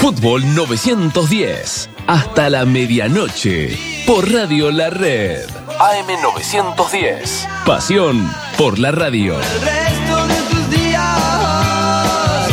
Fútbol 910. Hasta la medianoche. Por Radio La Red. AM 910. Pasión por la radio. El resto de tus días.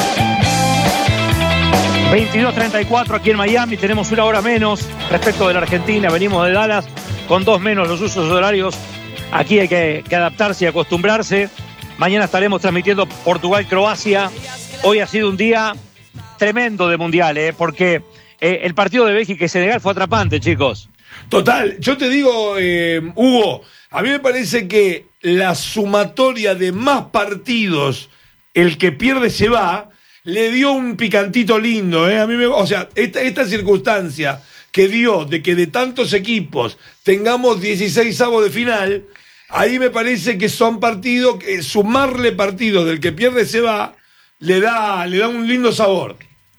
22:34 aquí en Miami. Tenemos una hora menos respecto de la Argentina. Venimos de Dallas con 2 menos los usos horarios. Aquí hay que adaptarse y acostumbrarse. Mañana estaremos transmitiendo Portugal-Croacia. Hoy ha sido un día tremendo de mundial, porque el partido de Bélgica y Senegal fue atrapante, chicos. Total, yo te digo, Hugo, a mí me parece que la sumatoria de más partidos, el que pierde se va, le dio un picantito lindo, A mí o sea, esta circunstancia que dio de que de tantos equipos tengamos 16avos de final, ahí me parece que son partidos, que sumarle partidos del que pierde se va, le da un lindo sabor.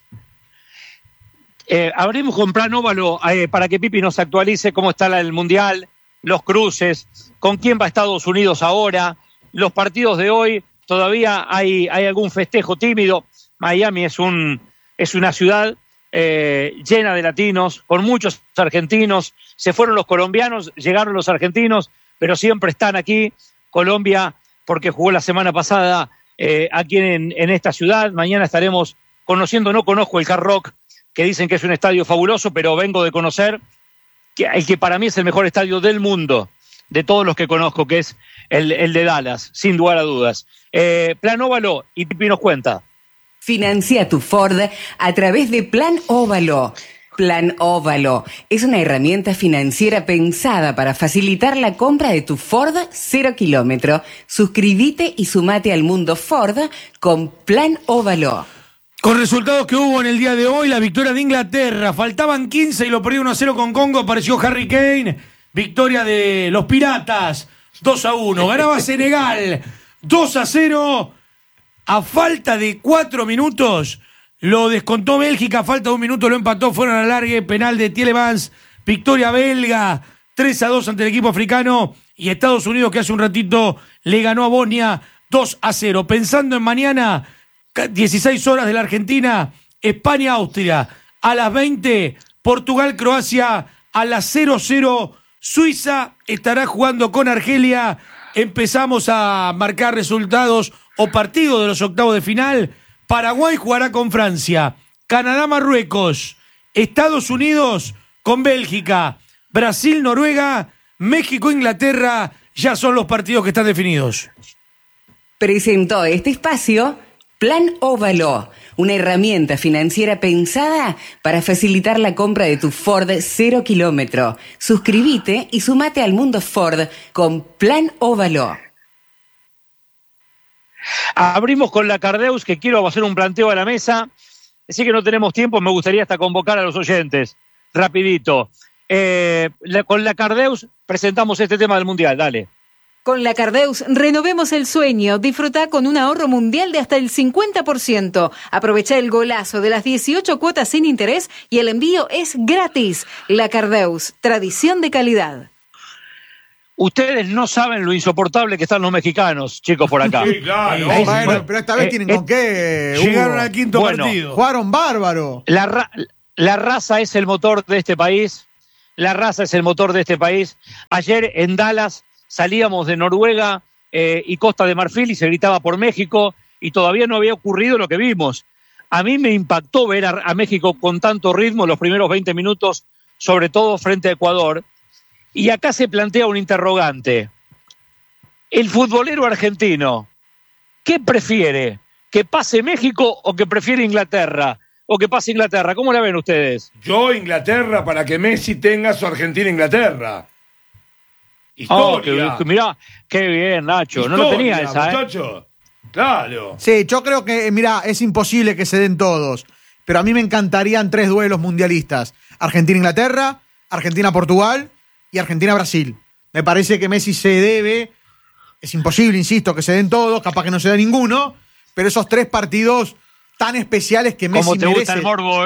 Abrimos con Plan Óvalo para que Pipi nos actualice cómo está el Mundial, los cruces, con quién va Estados Unidos ahora, los partidos de hoy. Todavía hay algún festejo tímido. Miami es una ciudad llena de latinos, con muchos argentinos. Se fueron los colombianos, llegaron los argentinos, pero siempre están aquí. Colombia, porque jugó la semana pasada aquí en esta ciudad. Mañana estaremos conociendo, no conozco el Hard Rock, que dicen que es un estadio fabuloso, pero vengo de conocer el que para mí es el mejor estadio del mundo, de todos los que conozco, que es el de Dallas, sin lugar a dudas. Plan Óvalo, y Pipi nos cuenta. Financia tu Ford a través de Plan Óvalo. Plan Óvalo es una herramienta financiera pensada para facilitar la compra de tu Ford 0 kilómetro. Suscríbete y sumate al mundo Ford con Plan Óvalo. Con resultados que hubo en el día de hoy, la victoria de Inglaterra. Faltaban 15 y lo perdió 1-0 con Congo. Apareció Harry Kane. Victoria de los Piratas. 2-1. Ganaba Senegal. 2-0. A falta de 4 minutos, lo descontó Bélgica. A falta de 1 minuto lo empató. Fueron al alargue. Penal de Tielemans. Victoria belga. 3-2 ante el equipo africano. Y Estados Unidos, que hace un ratito le ganó a Bosnia 2-0. Pensando en mañana, 16 horas de la Argentina, España-Austria. A las 20, Portugal-Croacia. A las 00, Suiza estará jugando con Argelia. Empezamos a marcar resultados o partidos de los octavos de final. Paraguay jugará con Francia. Canadá-Marruecos. Estados Unidos con Bélgica. Brasil-Noruega. México-Inglaterra. Ya son los partidos que están definidos. Presentó este espacio Plan Óvalo, una herramienta financiera pensada para facilitar la compra de tu Ford 0 kilómetro. Suscríbete y sumate al mundo Ford con Plan Óvalo. Abrimos con la Cardeus, que quiero hacer un planteo a la mesa. Así que no tenemos tiempo, me gustaría hasta convocar a los oyentes. Rapidito. Con la Cardeus presentamos este tema del Mundial, dale. Con la Cardeus, renovemos el sueño. Disfruta con un ahorro mundial de hasta el 50%. Aprovecha el golazo de las 18 cuotas sin interés y el envío es gratis. La Cardeus, tradición de calidad. Ustedes no saben lo insoportable que están los mexicanos, chicos, por acá. Sí, claro. Bueno, pero esta vez tienen con qué. Llegaron al quinto partido. Jugaron bárbaro. La raza es el motor de este país. La raza es el motor de este país. Ayer en Dallas salíamos de Noruega y Costa de Marfil y se gritaba por México y todavía no había ocurrido lo que vimos. A mí me impactó ver a México con tanto ritmo los primeros 20 minutos, sobre todo frente a Ecuador. Y acá se plantea un interrogante. El futbolero argentino, ¿qué prefiere? ¿Que pase México o que prefiere Inglaterra? ¿O que pase Inglaterra? ¿Cómo la ven ustedes? Yo Inglaterra para que Messi tenga su Argentina-Inglaterra. Historia. Mirá, qué bien, Nacho. Historia, no lo tenía esa, muchacho. Claro. Sí, yo creo que, mirá, es imposible que se den todos. Pero a mí me encantarían 3 duelos mundialistas. Argentina-Inglaterra, Argentina-Portugal y Argentina-Brasil. Me parece que Messi se debe. Es imposible, insisto, que se den todos. Capaz que no se dé ninguno. Pero esos 3 partidos tan especiales que Messi merece. ¿Cómo te gusta el morbo,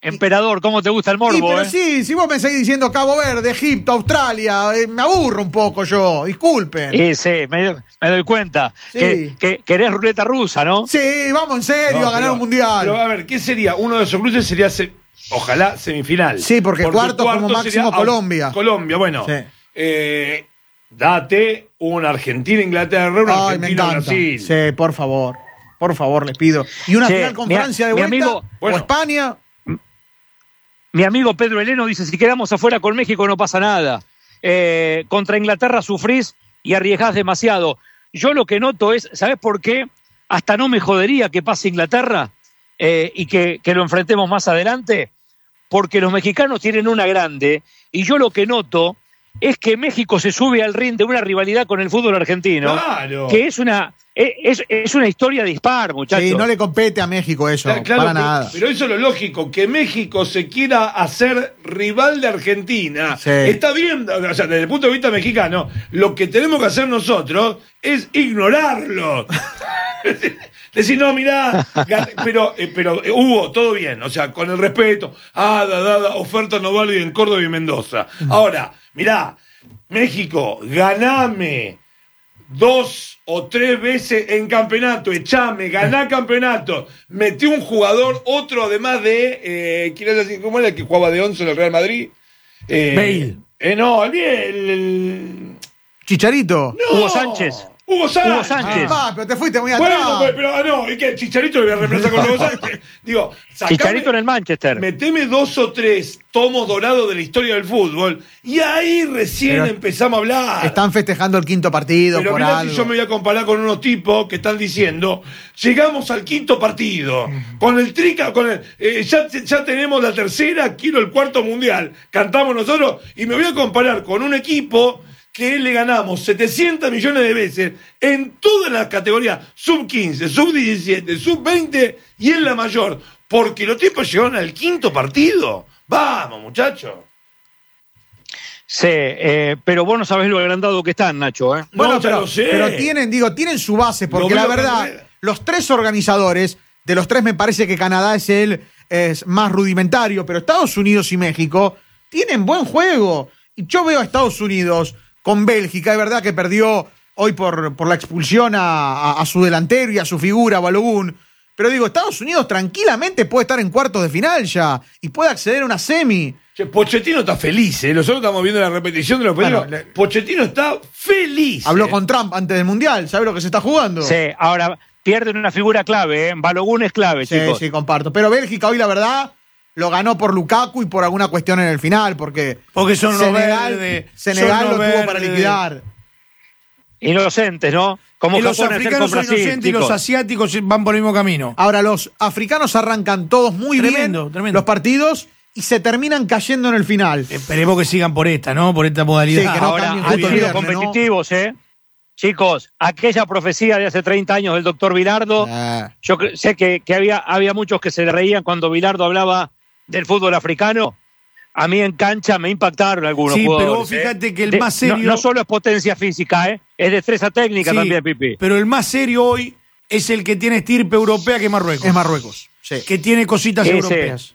Emperador, ¿cómo te gusta el Sí, morbo, pero sí, si vos me seguís diciendo Cabo Verde, Egipto, Australia, me aburro un poco yo, disculpen. Sí, me doy cuenta. Sí. Que querés ruleta rusa, ¿no? Sí, vamos en serio No, a ganar pero- un mundial. Pero a ver, ¿qué sería? Uno de esos cruces sería, ojalá, semifinal. Sí, porque cuarto como máximo sería Colombia. Colombia, bueno. Sí. Date una Argentina-Inglaterra, una Ay, me encanta. Argentina-Brasil. Sí, por favor, les pido. Y una Sí, final con mi Francia de mi vuelta, amigo- bueno. o España. Mi amigo Pedro Heleno dice, si quedamos afuera con México no pasa nada. Contra Inglaterra sufrís y arriesgás demasiado. Yo lo que noto es, ¿sabés por qué? Hasta no me jodería que pase Inglaterra y que lo enfrentemos más adelante, porque los mexicanos tienen una grande y yo lo que noto es que México se sube al ring de una rivalidad con el fútbol argentino, Claro. que es una historia dispar, muchachos. Sí, no le compete a México eso, Claro, para nada. pero eso es lo lógico, que México se quiera hacer rival de Argentina. Sí. Está bien, o sea, desde el punto de vista mexicano, lo que tenemos que hacer nosotros es ignorarlo. Decir, no, mirá, pero Hugo, todo bien, o sea, con el respeto, oferta no válida en Córdoba y Mendoza. Ahora, mirá, México, ganame 2 o 3 veces en campeonato, echame, ganá campeonato, metí un jugador, otro además de, ¿quién es así? ¿Cómo era el que jugaba de 11 en el Real Madrid? Bale. No, el Chicharito. no, Hugo Sánchez. Hugo Sánchez. Hugo Sánchez. Pero te fuiste muy atrás. Bueno, pero no, ¿y qué? Chicharito lo voy a reemplazar con Hugo Sánchez. Digo, Chicharito en el Manchester. meteme 2 o 3 tomos dorados de la historia del fútbol y ahí recién Pero empezamos a hablar. Están festejando el quinto partido Pero por mirá algo. si yo me voy a comparar con unos tipos que están diciendo, llegamos al quinto partido, con el trica, ya tenemos la tercera, quiero el cuarto mundial, cantamos nosotros, y me voy a comparar con un equipo que le ganamos 700 millones de veces en todas las categorías, sub 15, sub 17, sub 20 y en la mayor, porque los tipos llegaron al quinto partido. Vamos, muchachos. Sí, pero vos no sabés lo agrandado que están, Nacho, ¿eh? Bueno, No, ya lo sé. pero tienen su base, porque Lo la veo verdad, con- los 3 organizadores, de los 3 me parece que Canadá es más rudimentario, pero Estados Unidos y México tienen buen juego. Y yo veo a Estados Unidos con Bélgica, es verdad que perdió hoy por la expulsión a su delantero y a su figura, Balogun. Pero digo, Estados Unidos tranquilamente puede estar en cuartos de final ya y puede acceder a una semi. Che, Pochettino está feliz, ¿eh? Nosotros estamos viendo la repetición de los Bueno, partidos. Pochettino está feliz. Habló ¿eh? con Trump antes del Mundial, ¿sabe lo que se está jugando? Sí, ahora pierden una figura clave, ¿eh? Balogun es clave, Sí, chicos. sí, comparto. Pero Bélgica hoy, la verdad, lo ganó por Lukaku y por alguna cuestión en el final, porque son los Senegal, verdes, Senegal son lo los tuvo para verdes. liquidar. Inocentes, ¿no? Como Y los Japón ayer con africanos son Brasil, inocentes y los chicos. asiáticos van por el mismo camino. Ahora, los africanos arrancan todos muy Tremendo, bien tremendo. los partidos y se terminan cayendo en el final. Esperemos que sigan por esta, ¿no? Por esta modalidad. Sí, que no Ahora cambien han justo el sido viernes, ¿no? competitivos, ¿eh? Chicos, aquella profecía de hace 30 años del doctor Bilardo, yo sé que había muchos que se reían cuando Bilardo hablaba del fútbol africano. A mí en cancha me impactaron algunos Sí, jugadores. pero vos fíjate que el De- más serio. No solo es potencia física, es destreza técnica Sí, también, Pipi. pero el más serio hoy es el que tiene estirpe europea que Marruecos. Es Marruecos. Sí. Que tiene cositas Ese. europeas.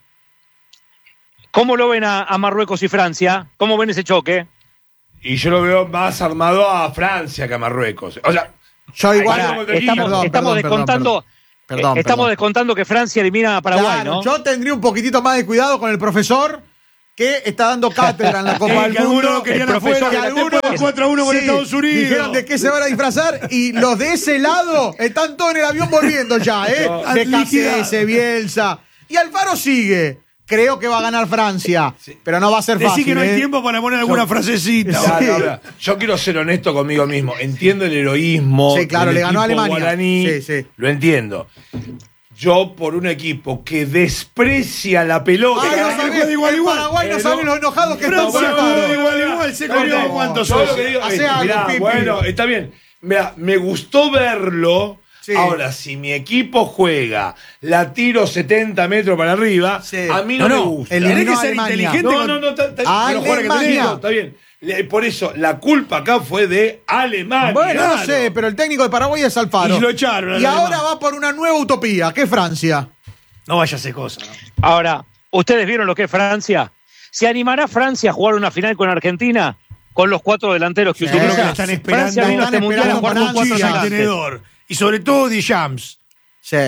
¿Cómo lo ven a Marruecos y Francia? ¿Cómo ven ese choque? Y yo lo veo más armado a Francia que a Marruecos. O sea, Yo igual. Pará, como te estamos, digo. estamos descontando. Estamos perdón. descontando que Francia elimina a Paraguay, Claro, ¿no? yo tendría un poquitito más de cuidado con el profesor que está dando cátedra en la Copa del que algunos Mundo. lo querían El profesor, afuera, que que algunos- después del 4-1 con Estados Unidos. Dijeron de qué se van a disfrazar y los de ese lado están todos en el avión volviendo ya, ¿eh? No. De Cáceres, Bielsa. Y Alfaro sigue. Creo que va a ganar Francia, pero no va a ser Decí fácil. que no hay ¿eh? tiempo para poner alguna frasecita. Sí. ahora, yo quiero ser honesto conmigo mismo. Entiendo el heroísmo. Sí, claro, del le ganó a equipo Alemania. guaraní, Sí, sí. Lo entiendo. Yo, por un equipo que desprecia la pelota. Ay, no sabés, en Paraguay no saben lo enojados que están Francia por Alfaro. jugó igual, se comió No, cuántos yo lo sos. que digo Hace es, algo, mirá, Pipi. bueno, está bien. Mirá, me gustó verlo. Sí. Ahora, si mi equipo juega, la tiro 70 metros para arriba, Sí. a mí no, No, me no, gusta. tenés Eliminó que a ser Alemania. inteligente. No, pero juega que Alemania. tenés, está bien. Por eso, la culpa acá fue de Alemania. Bueno, no Claro. sé, pero el técnico de Paraguay es Alfaro. Y lo echaron al Y ahora alemán. va por una nueva utopía, que es Francia. No vaya a hacer cosas. ¿no? Ahora, ¿Ustedes vieron lo que es Francia? ¿Se animará Francia a jugar una final con Argentina con los 4 delanteros que Yo creo que utiliza? la están esperando. Francia vino a este Están mundial a esperando jugar con 4 Francia, el atacantes. tenedor. Y sobre todo Deschamps. Sí.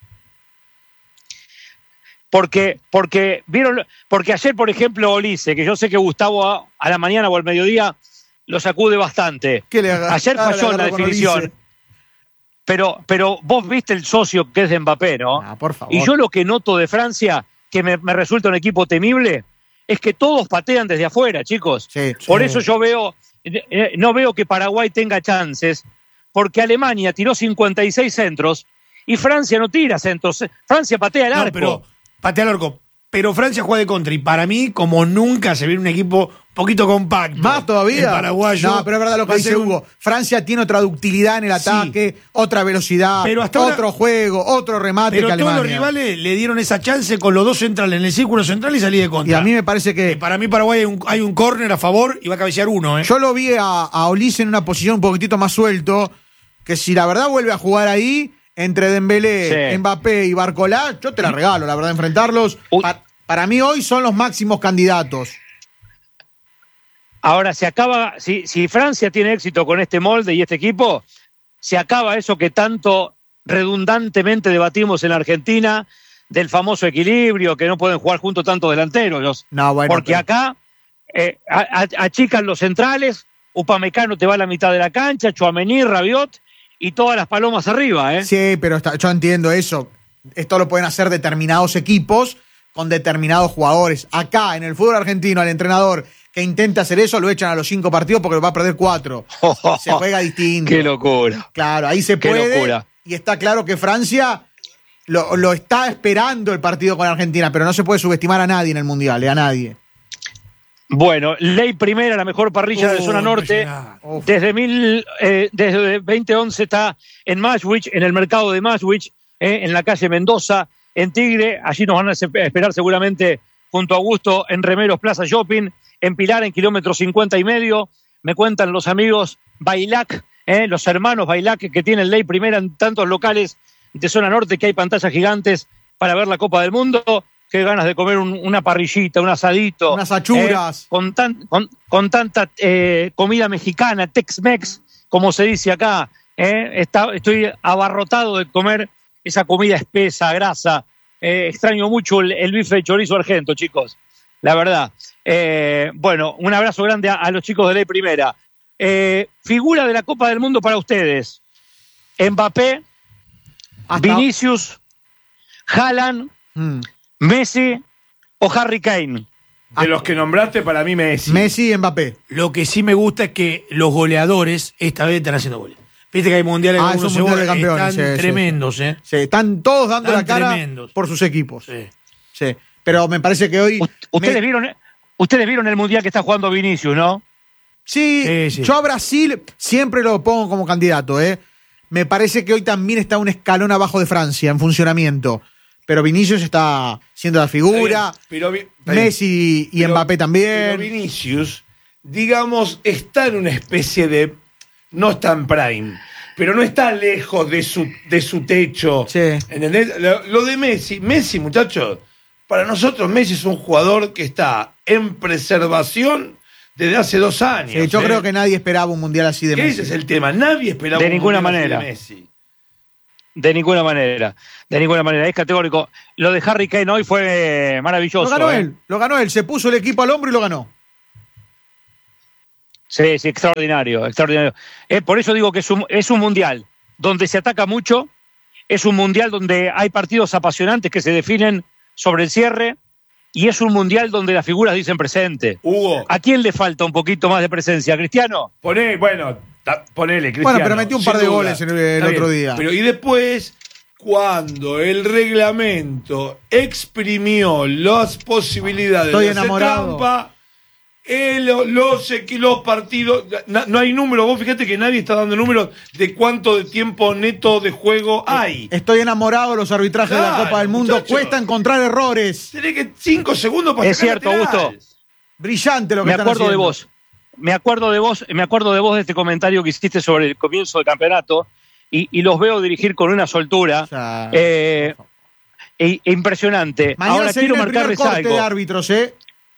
Porque ayer, por ejemplo, Olise, que yo sé que Gustavo a la mañana o al mediodía lo sacude bastante. ¿Qué le haga? Ayer Ah, falló le en la agarró con definición. Olise. Pero vos viste el socio que es de Mbappé, ¿no? Ah, por favor. Y yo lo que noto de Francia, que me resulta un equipo temible, es que todos patean desde afuera, chicos. Sí. Por eso yo no veo que Paraguay tenga chances, porque Alemania tiró 56 centros y Francia no tira centros. Francia patea el arco. No, pero patea al arco. Pero Francia juega de contra. Y para mí, como nunca se ve un equipo un poquito compacto. Más todavía. El paraguayo. No, pero es verdad lo que va a dice ser un- Hugo. Francia tiene otra ductilidad en el Sí. ataque, otra velocidad, Pero hasta ahora- otro juego, otro remate Pero que todos Alemania. los rivales le dieron esa chance con los dos centrales en el círculo central y salí de contra. Y a mí me parece que Para mí Paraguay hay un córner a favor y va a cabecear uno. yo lo vi a Olise en una posición un poquitito más suelto, que si la verdad vuelve a jugar ahí, entre Dembélé, Sí. Mbappé y Barcolá, yo te la regalo, la verdad, enfrentarlos. Uy. Para mí hoy son los máximos candidatos. Ahora se acaba, si Francia tiene éxito con este molde y este equipo, se acaba eso que tanto redundantemente debatimos en la Argentina, del famoso equilibrio, que no pueden jugar juntos tantos delanteros. No, bueno, Porque pero- acá achican los centrales, Upamecano te va a la mitad de la cancha, Tchouaméni, Rabiot y todas las palomas arriba, ¿eh? Sí, pero yo entiendo eso. Esto lo pueden hacer determinados equipos con determinados jugadores. Acá, en el fútbol argentino, al entrenador que intenta hacer eso, lo echan a los 5 partidos porque va a perder 4. Se juega distinto. ¡Qué locura! Claro, ahí se Qué puede. locura. Y está claro que Francia lo está esperando el partido con Argentina, pero no se puede subestimar a nadie en el Mundial, a nadie. Bueno, Ley Primera, la mejor parrilla de zona norte. impresionante. Uf. Desde 2011 está en Maswich, en el mercado de Maswich, en la calle Mendoza, en Tigre. Allí nos van a esperar seguramente junto a Augusto en Remeros Plaza Shopping, en Pilar, en kilómetro 50 y medio. Me cuentan los amigos Bailac, los hermanos Bailac, que tienen Ley Primera en tantos locales de zona norte, que hay pantallas gigantes para ver la Copa del Mundo. Qué ganas de comer una parrillita, un asadito. Unas achuras. Con tanta comida mexicana, Tex-Mex, como se dice acá. Estoy abarrotado de comer esa comida espesa, grasa. Extraño mucho el bife de chorizo argento, chicos. La verdad. Bueno, un abrazo grande a los chicos de Ley Primera. Figura de la Copa del Mundo para ustedes. Mbappé, Hasta- Vinicius, Haaland, Mm. Messi o Harry Kane. De los que nombraste, para mí Messi. Messi y Mbappé. Lo que sí me gusta es que los goleadores esta vez están haciendo goles. Viste que hay mundiales que Ah, algunos es un mundial de se campeones, están sí, sí, tremendos, ¿eh? Sí, están todos dando Están la cara tremendos. por sus equipos. Sí. Sí. Pero me parece que hoy. Ustedes vieron el mundial que está jugando Vinicius, ¿no? Sí, Sí, sí. yo a Brasil siempre lo pongo como candidato, ¿eh? Me parece que hoy también está un escalón abajo de Francia en funcionamiento. Pero Vinicius está siendo la figura. Pero está bien. Messi y Pero- Mbappé también. Pero Vinicius, digamos, está en una especie de. No está en prime, pero no está lejos de su techo. Sí. ¿Entendés? Lo de Messi, muchachos, para nosotros Messi es un jugador que está en preservación desde hace 2 años. Sí, yo creo que nadie esperaba un mundial así de Que Messi. ese es el tema. Nadie esperaba De un ninguna mundial así manera. de Messi. De ninguna manera. Es categórico. Lo de Harry Kane hoy fue maravilloso. Lo ganó él. Se puso el equipo al hombro y lo ganó. Sí, extraordinario. Por eso digo que es un mundial donde se ataca mucho, es un mundial donde hay partidos apasionantes que se definen sobre el cierre, y es un mundial donde las figuras dicen presente. Hugo, ¿A quién le falta un poquito más de presencia? ¿Cristiano? ponele, Cristiano. Bueno, pero metió un par sin de duda. goles el Está otro bien. día. Pero y después, cuando el reglamento exprimió las posibilidades Estoy de hacer enamorado. trampa, los partidos, no hay números. Vos fíjate que nadie está dando números de cuánto de tiempo neto de juego hay. Estoy enamorado de los arbitrajes de la Claro, Copa del Mundo. muchacho. Cuesta encontrar errores. Tenés que 5 segundos para Es sacar cierto, lateral. Augusto. Brillante lo que Me están acuerdo de haciendo. vos. Me acuerdo de vos de este comentario que hiciste sobre el comienzo del campeonato, y los veo dirigir con una soltura. O sea, Eh, impresionante. Mañana Ahora se quiero viene el primer marcarles corte algo. de árbitros, ¿eh?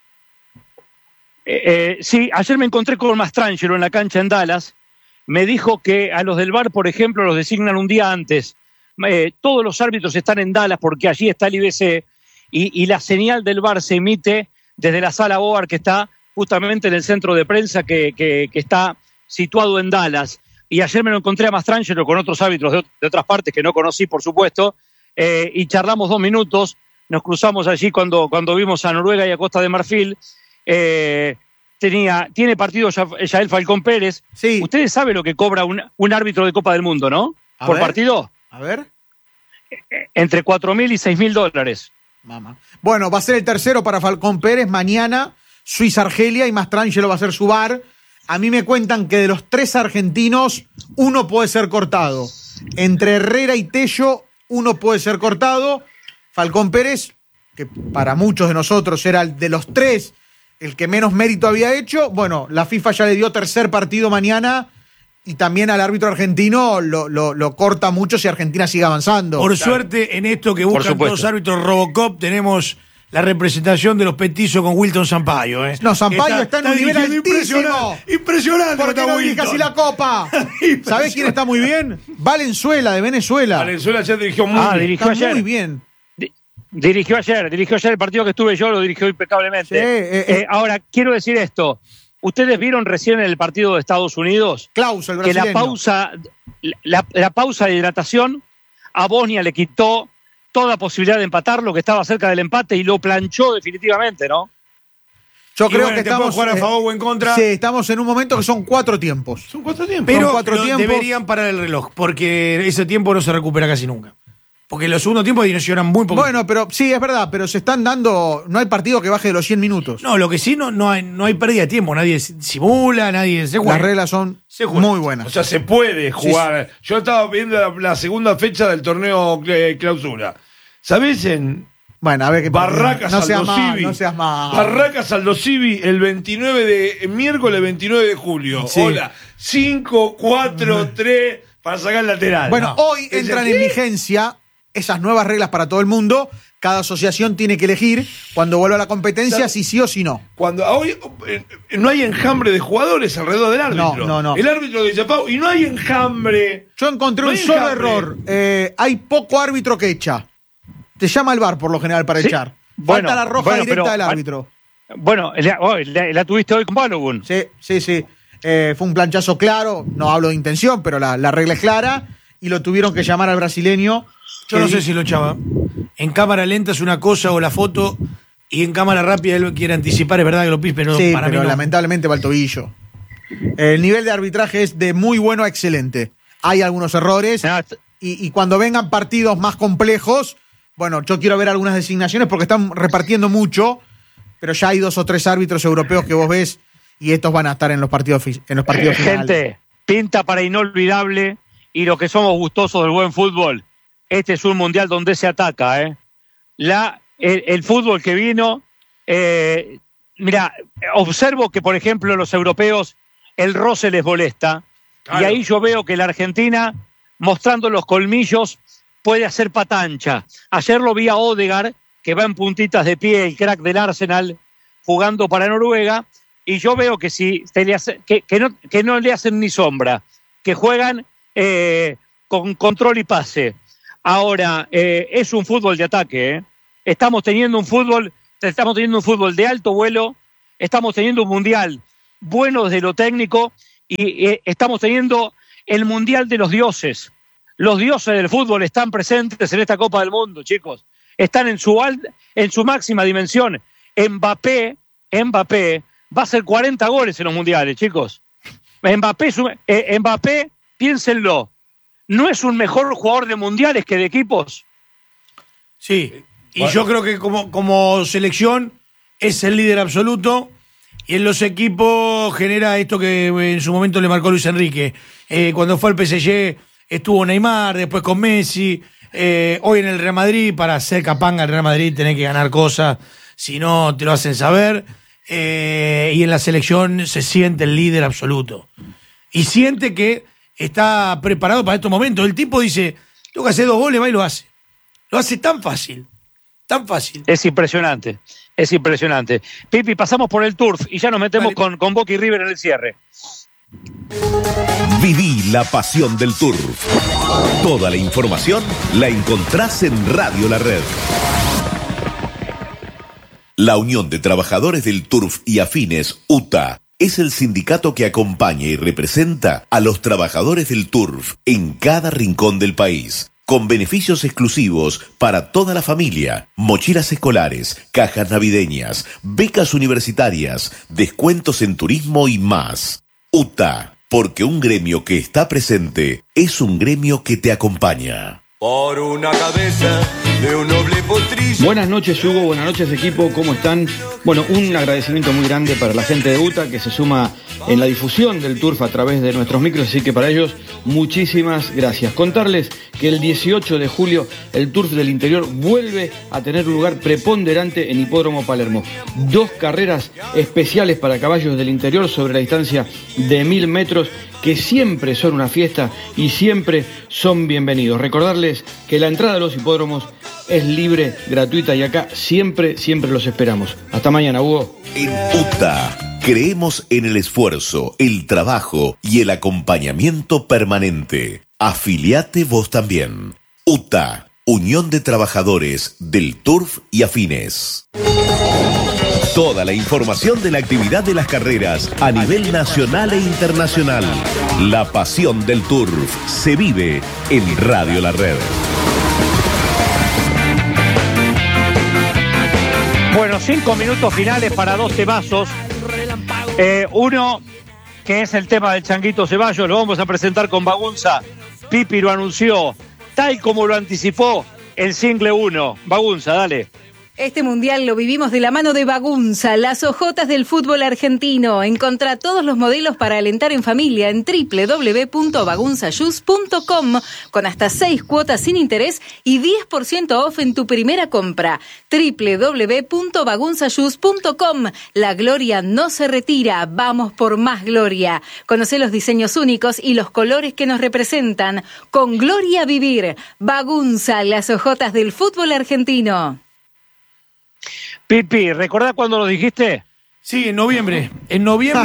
Sí, ayer me encontré con Mastrangelo en la cancha en Dallas. Me dijo que a los del VAR, por ejemplo, los designan un día antes. Todos los árbitros están en Dallas porque allí está el IBC y la señal del VAR se emite desde la sala Boar, que está justamente en el centro de prensa que está situado en Dallas. Y ayer me lo encontré a Mastrangelo con otros árbitros de otras partes que no conocí, por supuesto, y charlamos 2 minutos. Nos cruzamos allí cuando vimos a Noruega y a Costa de Marfil. Tiene partido Yael Falcón Pérez. Sí. Ustedes saben lo que cobra un árbitro de Copa del Mundo, ¿no? A Por ver. partido, A ver. entre $4.000 y $6.000. Mamá. Bueno, va a ser el tercero para Falcón Pérez. Mañana, Suiza-Argelia y Mastrangelo va a ser su VAR. A mí me cuentan que de los 3 argentinos, uno puede ser cortado. Entre Herrera y Tello, uno puede ser cortado. Falcón Pérez, que para muchos de nosotros era el de los 3 el que menos mérito había hecho. Bueno, la FIFA ya le dio tercer partido mañana y también al árbitro argentino lo corta mucho si Argentina sigue avanzando. Por suerte, en esto que buscan supuesto. todos los árbitros Robocop, tenemos la representación de los petizos con Wilton Sampaio. No, Sampaio está en un nivel dirigiendo altísimo. Impresionante. ¿Por qué no dirige así la Copa? ¿Sabés quién está muy bien? Valenzuela, de Venezuela. Valenzuela ya dirigió muy bien. dirigió Está ayer. muy bien. Dirigió ayer el partido que estuve yo, lo dirigió impecablemente. Sí, Ahora, quiero decir esto. ¿Ustedes vieron recién en el partido de Estados Unidos Klaus, el que brasileño. la pausa de hidratación a Bosnia le quitó toda posibilidad de empatar, lo que estaba cerca del empate, y lo planchó definitivamente, ¿no? Yo Y creo bueno, que te puedo estamos jugar a favor o en contra. Sí, estamos en un momento que son 4 tiempos. Son 4 tiempos. Pero Son 4 tiempos. deberían parar el reloj, porque ese tiempo no se recupera casi nunca. Porque los segundos tiempos direccionan muy poco. Bueno, pero sí, es verdad, pero se están dando. No hay partido que baje de los 100 minutos. No, lo que sí no hay pérdida de tiempo. Nadie simula, nadie se juega. Las reglas son Se juega. muy buenas. O sea, se puede jugar. Yo estaba viendo la segunda fecha del torneo clausura. ¿Sabés? Bueno, a ver qué Barracas no seas Aldo mal, Civi. no seas mal. Barracas Aldo Civi el miércoles 29 de julio. Sí. Hola. 5, 4, 3 para sacar el lateral. Bueno, No. hoy entran en vigencia esas nuevas reglas para todo el mundo. Cada asociación tiene que elegir cuando vuelva a la competencia si sí o si no. Cuando hoy no hay enjambre de jugadores alrededor del árbitro. No. El árbitro de Chapao y no hay enjambre. Yo encontré No un hay solo enjambre. error. Hay poco árbitro que echa. Te llama el VAR por lo general para Sí. echar. Bueno, Falta la roja bueno, directa pero- del árbitro. Bueno, la tuviste hoy con Balogun. Sí. Fue un planchazo claro. No hablo de intención, pero la regla es clara. Y lo tuvieron que llamar al brasileño. Yo no sé si lo echaba. En cámara lenta es una cosa o la foto, y en cámara rápida él quiere anticipar, es verdad que lo pis, pero Sí, para pero mí no. lamentablemente va al tobillo. El nivel de arbitraje es de muy bueno a excelente. Hay algunos errores. Ah, Y cuando vengan partidos más complejos, bueno, yo quiero ver algunas designaciones porque están repartiendo mucho, pero ya hay 2 o 3 árbitros europeos que vos ves y estos van a estar en los partidos finales. Gente, pinta para inolvidable, y los que somos gustosos del buen fútbol, este es un mundial donde se ataca, ¿eh? El fútbol que vino, mira, observo que, por ejemplo, los europeos, el roce les molesta, Claro. y ahí yo veo que la Argentina, mostrando los colmillos, puede hacer patancha. Ayer lo vi a Odegaard, que va en puntitas de pie, el crack del Arsenal, jugando para Noruega, y yo veo que si que no le hacen ni sombra, que juegan con control y pase. Ahora, es un fútbol de ataque, ¿eh? Estamos teniendo un fútbol de alto vuelo, estamos teniendo un mundial bueno desde lo técnico, y estamos teniendo el mundial de los dioses. Los dioses del fútbol están presentes en esta Copa del Mundo, chicos. Están en su máxima dimensión. Mbappé va a hacer 40 goles en los mundiales, chicos. Mbappé, piénsenlo, ¿no es un mejor jugador de mundiales que de equipos? Sí, y Bueno. yo creo que como selección es el líder absoluto, y en los equipos genera esto que en su momento le marcó Luis Enrique. Cuando fue al PSG estuvo Neymar, después con Messi, hoy en el Real Madrid, para ser capanga el Real Madrid tenés que ganar cosas, si no te lo hacen saber, y en la selección se siente el líder absoluto. Y siente que está preparado para estos momentos. El tipo dice, tengo que hacer 2 goles, va y lo hace. Lo hace tan fácil. Tan fácil. Es impresionante. Pipi, pasamos por el Turf y ya nos metemos con Boca y River en el cierre. Viví la pasión del Turf. Toda la información la encontrás en Radio La Red. La Unión de Trabajadores del Turf y Afines, UTA, es el sindicato que acompaña y representa a los trabajadores del Turf en cada rincón del país, con beneficios exclusivos para toda la familia, mochilas escolares, cajas navideñas, becas universitarias, descuentos en turismo y más. UTA, porque un gremio que está presente es un gremio que te acompaña. Por una cabeza de un noble potrillo. Buenas noches, Hugo, buenas noches, equipo, ¿cómo están? Bueno, un agradecimiento muy grande para la gente de UTA que se suma en la difusión del Turf a través de nuestros micros, así que para ellos muchísimas gracias. Contarles que el 18 de julio el Turf del Interior vuelve a tener un lugar preponderante en Hipódromo Palermo. 2 carreras especiales para caballos del interior sobre la distancia de 1000 metros que siempre son una fiesta y siempre son bienvenidos. Recordarles que la entrada a los hipódromos es libre, gratuita y acá siempre los esperamos. Hasta mañana, Hugo. En UTA creemos en el esfuerzo, el trabajo y el acompañamiento permanente. Afiliate vos también. UTA, Unión de Trabajadores del Turf y Afines. Toda la información de la actividad de las carreras a nivel nacional e internacional. La pasión del Turf se vive en Radio La Red. Bueno, 5 minutos finales para 2 temazos. Uno, que es el tema del Changuito Ceballos, lo vamos a presentar con Bagunza. Pipi lo anunció, tal como lo anticipó el single 1. Bagunza, dale. Este mundial lo vivimos de la mano de Bagunza, las ojotas del fútbol argentino. Encontrá todos los modelos para alentar en familia en www.bagunzashoes.com con hasta 6 cuotas sin interés y 10% off en tu primera compra. www.bagunzashoes.com. La gloria no se retira, vamos por más gloria. Conocé los diseños únicos y los colores que nos representan. Con gloria vivir. Bagunza, las ojotas del fútbol argentino. Pipi, ¿recordás cuándo lo dijiste? Sí, en noviembre. En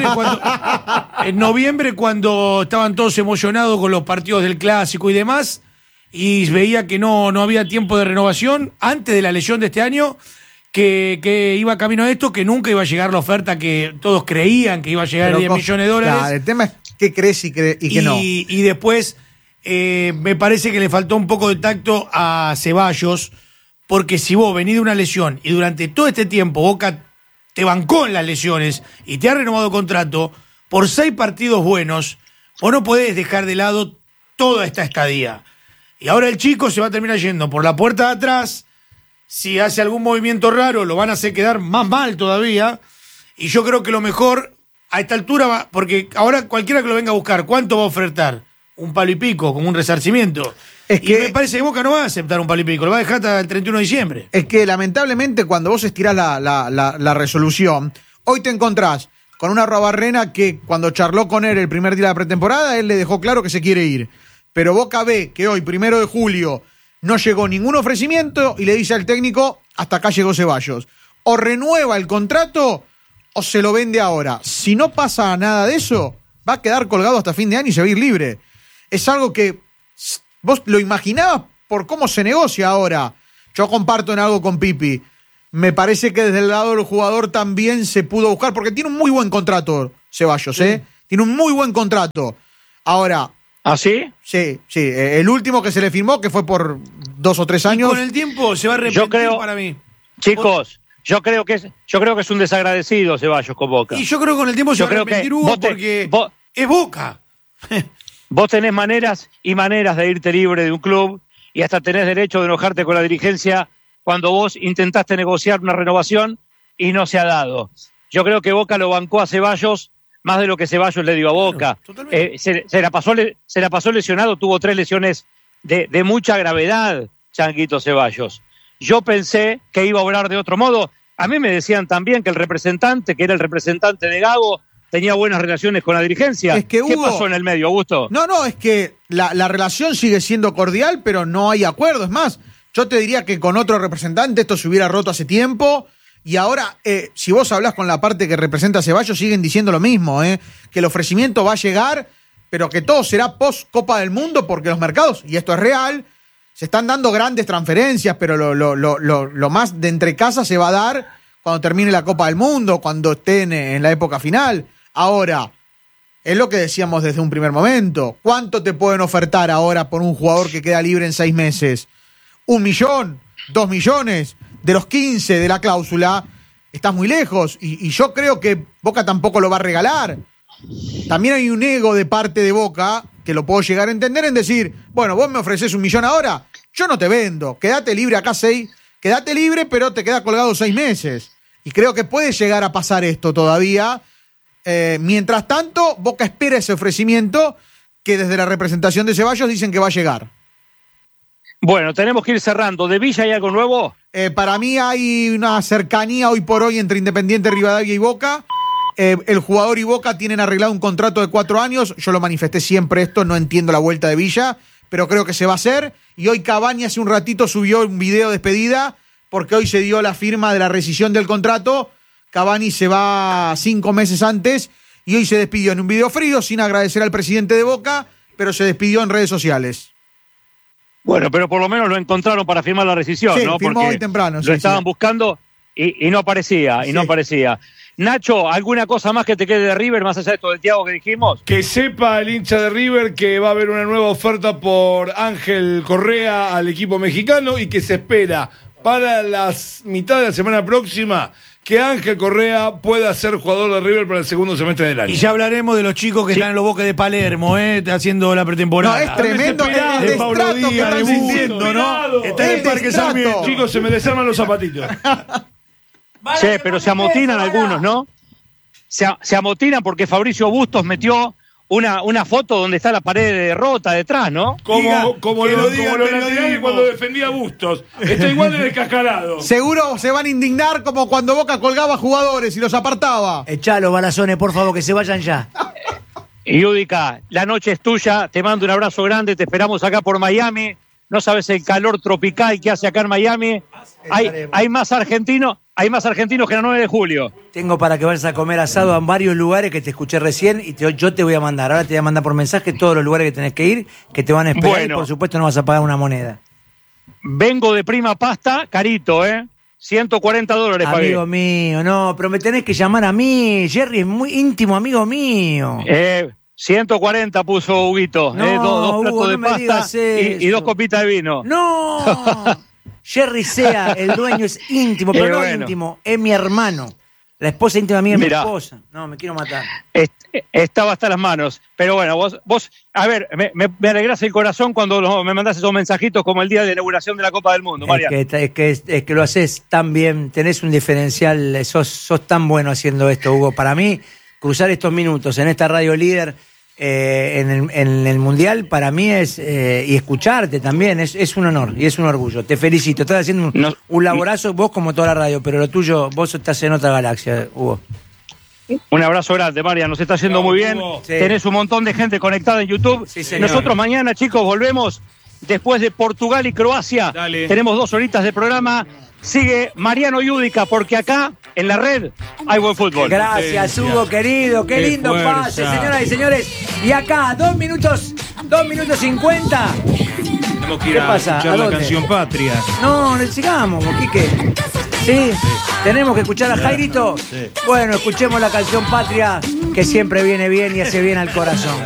noviembre cuando estaban todos emocionados con los partidos del Clásico y demás, y veía que no había tiempo de renovación antes de la lesión de este año, que iba camino a esto, que nunca iba a llegar la oferta que todos creían que iba a llegar, 10 millones de dólares. Claro, el tema es qué crees y qué no. Y después me parece que le faltó un poco de tacto a Ceballos, porque si vos venís de una lesión y durante todo este tiempo Boca te bancó en las lesiones y te ha renovado contrato por 6 partidos buenos, vos no podés dejar de lado toda esta estadía. Y ahora el chico se va a terminar yendo por la puerta de atrás. Si hace algún movimiento raro lo van a hacer quedar más mal todavía. Y yo creo que lo mejor a esta altura va, porque ahora cualquiera que lo venga a buscar, ¿cuánto va a ofertar? Un palo y pico, como un resarcimiento. Y me parece que Boca no va a aceptar un palo y pico, lo va a dejar hasta el 31 de diciembre. Es que lamentablemente cuando vos estirás la resolución, hoy te encontrás con una Arruabarrena que cuando charló con él el primer día de la pretemporada, él le dejó claro que se quiere ir. Pero Boca ve que hoy, 1 de julio, no llegó ningún ofrecimiento y le dice al técnico, hasta acá llegó Ceballos. O renueva el contrato o se lo vende ahora. Si no pasa nada de eso, va a quedar colgado hasta fin de año y se va a ir libre. Es algo que vos lo imaginabas por cómo se negocia ahora. Yo comparto en algo con Pipi. Me parece que desde el lado del jugador también se pudo buscar, porque tiene un muy buen contrato, Ceballos, ¿eh? Tiene un muy buen contrato. Ahora... ¿Ah, sí? Sí. El último que se le firmó, que fue por 2 o 3 años. Y con el tiempo se va a arrepentir para mí. Chicos, yo creo que es un desagradecido Ceballos con Boca. Y yo creo que con el tiempo se va a arrepentir, Hugo, porque es Boca. Vos tenés maneras y maneras de irte libre de un club y hasta tenés derecho de enojarte con la dirigencia cuando vos intentaste negociar una renovación y no se ha dado. Yo creo que Boca lo bancó a Ceballos más de lo que Ceballos le dio a Boca. Se la pasó lesionado, tuvo 3 lesiones de mucha gravedad, Changuito Ceballos. Yo pensé que iba a obrar de otro modo. A mí me decían también que el representante, que era el representante de Gago, tenía buenas relaciones con la dirigencia. Es que, Hugo, ¿qué pasó en el medio, Augusto? No, es que la relación sigue siendo cordial, pero no hay acuerdo. Es más, Yo te diría que con otro representante esto se hubiera roto hace tiempo. Y ahora, si vos hablás con la parte que representa a Ceballos, siguen diciendo lo mismo, que el ofrecimiento va a llegar, pero que todo será post Copa del Mundo, porque los mercados, y esto es real, se están dando grandes transferencias, pero lo más de entre casa se va a dar cuando termine la Copa del Mundo, cuando estén en la época final. Ahora, es lo que decíamos desde un primer momento. ¿Cuánto te pueden ofertar ahora por un jugador que queda libre en 6 meses? ¿1 millón? ¿2 millones? De los 15 de la cláusula, estás muy lejos. Y yo creo que Boca tampoco lo va a regalar. También hay un ego de parte de Boca, que lo puedo llegar a entender, en decir, bueno, vos me ofrecés 1 millón ahora, yo no te vendo, quédate libre acá 6, quédate libre, pero te queda colgado 6 meses. Y creo que puede llegar a pasar esto todavía. Mientras tanto, Boca espera ese ofrecimiento que desde la representación de Ceballos dicen que va a llegar. Bueno, tenemos que ir cerrando. ¿De Villa hay algo nuevo? Para mí hay una cercanía hoy por hoy entre Independiente, Rivadavia y Boca. El jugador y Boca tienen arreglado un contrato de 4 años. Yo lo manifesté siempre esto, no entiendo la vuelta de Villa, pero creo que se va a hacer. Y hoy Cavani hace un ratito subió un video de despedida, porque hoy se dio la firma de la rescisión del contrato. Cavani se va 5 meses antes y hoy se despidió en un video frío, sin agradecer al presidente de Boca, pero se despidió en redes sociales. Bueno, pero por lo menos lo encontraron para firmar la rescisión, sí, ¿no? Firmó porque hoy temprano. lo estaban buscando y no aparecía, Sí. no aparecía. Nacho, ¿alguna cosa más que te quede de River, más allá de esto del Thiago que dijimos? Que sepa el hincha de River que va a haber una nueva oferta por Ángel Correa al equipo mexicano y que se espera para las mitad de la semana próxima que Ángel Correa pueda ser jugador de River para el segundo semestre del año. Y ya hablaremos de los chicos que están en los Boques de Palermo, haciendo la pretemporada. No, es tremendo el de Pablo destrato que Díaz, están de sintiendo, Busto, ¿no? Está en el Parque destrato. Sarmiento. Chicos, se me desarman los zapatitos. Sí, pero se amotinan algunos, ¿no? Se amotinan porque Fabricio Bustos metió una foto donde está la pared rota detrás, ¿no? Como que los lo diga el laterales periodismo. cuando defendía a Bustos. Está igual de descascarado. Seguro se van a indignar como cuando Boca colgaba jugadores y los apartaba. Echalo, Balazones, por favor, que se vayan ya. Yudica, la noche es tuya, te mando un abrazo grande, te esperamos acá por Miami. No sabes el calor tropical que hace acá en Miami. Hay más argentinos que el 9 de julio. Tengo para que vayas a comer asado en varios lugares que te escuché recién y yo te voy a mandar. Ahora te voy a mandar por mensaje todos los lugares que tenés que ir, que te van a esperar y por supuesto no vas a pagar una moneda. Vengo de Prima Pasta, carito, $140 pagué. Amigo mío, no, pero me tenés que llamar a mí. Jerry es muy íntimo amigo mío. 140 puso Huguito. No, dos platos Hugo, de no me pasta digas y 2 copitas de vino. ¡No! Jerry Sea, el dueño, es íntimo, pero no bueno. íntimo, es mi hermano. La esposa íntima mía es mi Mirá. esposa. No, me quiero matar. Estaba hasta las manos. Pero bueno, vos a ver, me alegrás el corazón cuando me mandás esos mensajitos como el día de la inauguración de la Copa del Mundo, María. Es que lo haces tan bien, tenés un diferencial, sos tan bueno haciendo esto, Hugo. Para mí, cruzar estos minutos en esta radio líder en el Mundial, para mí es, y escucharte también, es un honor y es un orgullo. Te felicito, estás haciendo un laborazo, vos como toda la radio, pero lo tuyo, vos estás en otra galaxia, Hugo. Un abrazo grande, María, nos está yendo muy bien. Hugo. Sí. Tenés un montón de gente conectada en YouTube. Sí, señor. Nosotros mañana, chicos, volvemos después de Portugal y Croacia. Dale. Tenemos 2 horitas de programa. Sigue Mariano Yudica, porque acá, en la red, hay buen fútbol. Gracias, Hugo, querido, qué lindo fuerza. pase, señoras y señores. Y acá, 2 minutos 50. Tenemos que ir ¿Qué a pasa? escuchar ¿A la dónde? canción Patria. No, sigamos, Quique. ¿Sí? ¿Tenemos que escuchar a Jairito? Bueno, escuchemos la canción Patria, que siempre viene bien y hace bien al corazón.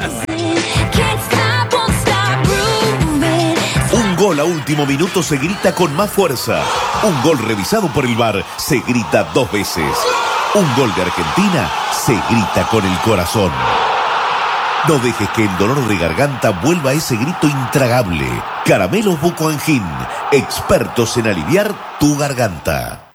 Un gol a último minuto se grita con más fuerza. Un gol revisado por el VAR se grita 2 veces. Un gol de Argentina se grita con el corazón. No dejes que el dolor de garganta vuelva a ese grito intragable. Caramelos Bucoangin, expertos en aliviar tu garganta.